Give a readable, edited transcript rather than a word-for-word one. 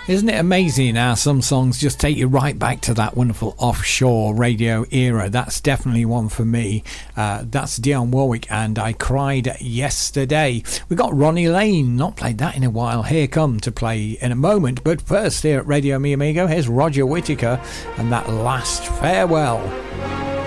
Isn't it amazing how some songs just take you right back to that wonderful offshore radio era? That's definitely one for me. That's Dionne Warwick and I Cried Yesterday. We got Ronnie Lane, not played that in a while. Here Come to play in a moment. But first here at Radio Mi Amigo, here's Roger Whittaker and that Last Farewell.